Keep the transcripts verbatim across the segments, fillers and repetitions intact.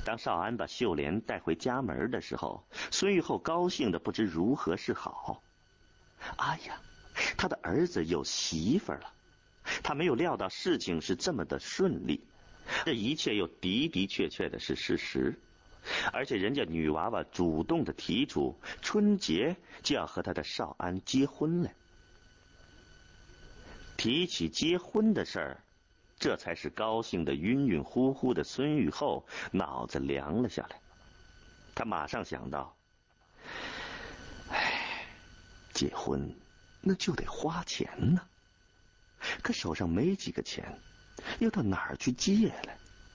当少安把秀莲带回家门的时候，孙玉厚高兴的不知如何是好。哎呀，他的儿子有媳妇了！他没有料到事情是这么的顺利，这一切又的的确确的是事实。而且人家女娃娃主动的提出春节就要和他的少安结婚了。提起结婚的事儿，这才是高兴的晕晕乎乎的孙玉厚脑子凉了下来。他马上想到，哎，结婚那就得花钱呢，可手上没几个钱，又到哪儿去借来？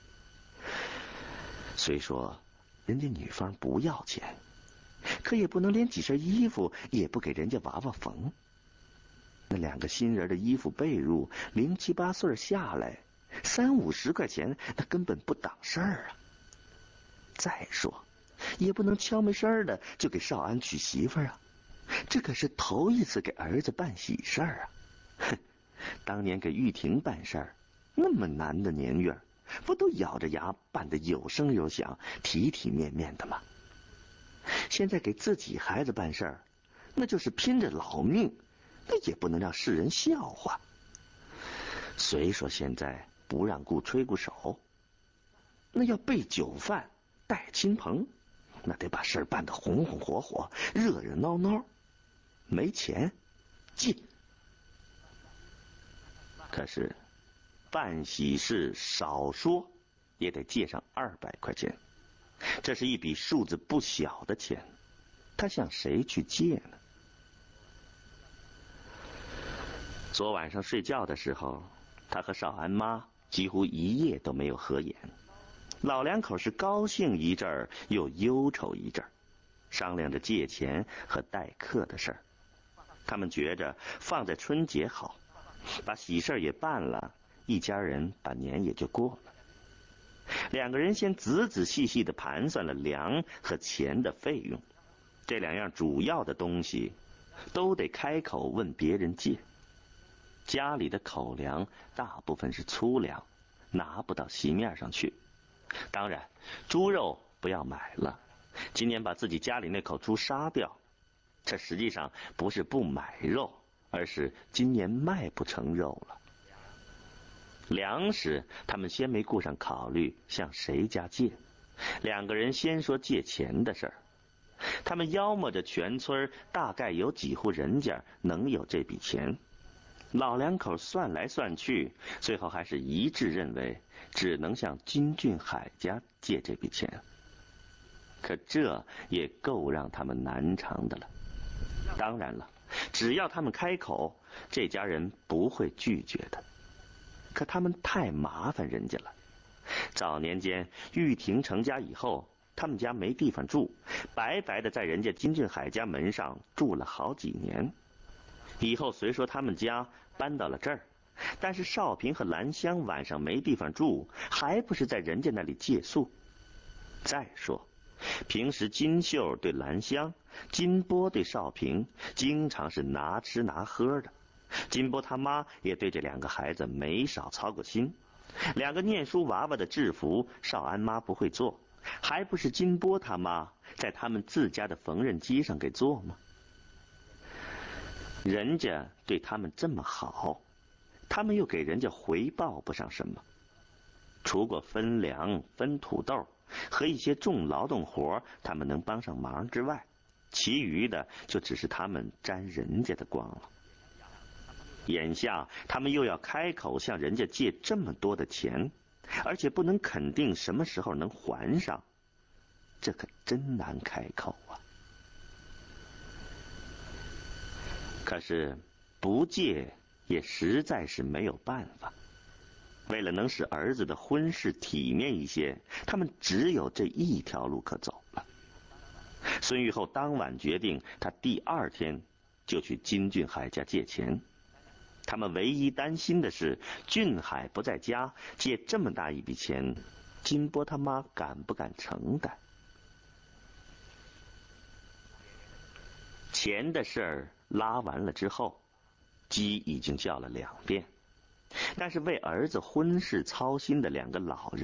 虽说人家女方不要钱，可也不能连几身衣服也不给人家娃娃缝。那两个新人的衣服被褥，零七八岁下来，三五十块钱，那根本不挡事儿啊。再说，也不能悄没声的就给少安娶媳妇啊，这可是头一次给儿子办喜事儿啊。哼，当年给玉婷办事儿，那么难的年月，不都咬着牙办得有声有响，体体面面的吗？现在给自己孩子办事儿，那就是拼着老命，那也不能让世人笑话。虽说现在不让顾吹鼓手，那要备酒饭带亲朋，那得把事儿办得红红火火，热热闹闹。没钱借，可是办喜事少说也得借上二百块钱，这是一笔数字不小的钱，他向谁去借呢？昨晚上睡觉的时候，他和少安妈几乎一夜都没有合眼。老两口是高兴一阵儿，又忧愁一阵儿，商量着借钱和待客的事儿。他们觉着放在春节好，把喜事也办了，一家人把年也就过了。两个人先仔仔细细地盘算了粮和钱的费用，这两样主要的东西都得开口问别人借。家里的口粮大部分是粗粮，拿不到席面上去。当然猪肉不要买了，今年把自己家里那口猪杀掉。这实际上不是不买肉，而是今年卖不成肉了。粮食他们先没顾上考虑向谁家借，两个人先说借钱的事儿。他们妖摸着全村大概有几户人家能有这笔钱，老两口算来算去，最后还是一致认为只能向金俊海家借这笔钱。可这也够让他们难偿的了。当然了，只要他们开口，这家人不会拒绝的。可他们太麻烦人家了。早年间玉婷成家以后，他们家没地方住，白白的在人家金俊海家门上住了好几年。以后虽说他们家搬到了这儿，但是少平和兰香晚上没地方住，还不是在人家那里借宿。再说平时金秀对兰香，金波对少平，经常是拿吃拿喝的。金波他妈也对这两个孩子没少操过心。两个念书娃娃的制服，少安妈不会做，还不是金波他妈在他们自家的缝纫机上给做吗？人家对他们这么好，他们又给人家回报不上什么，除过分粮分土豆和一些重劳动活他们能帮上忙之外，其余的就只是他们沾人家的光了。眼下他们又要开口向人家借这么多的钱，而且不能肯定什么时候能还上，这可真难开口啊。可是不借也实在是没有办法，为了能使儿子的婚事体面一些，他们只有这一条路可走了。孙玉厚当晚决定，他第二天就去金俊海家借钱。他们唯一担心的是，俊海不在家，借这么大一笔钱，金波他妈敢不敢承担？钱的事儿拉完了之后，鸡已经叫了两遍，但是为儿子婚事操心的两个老人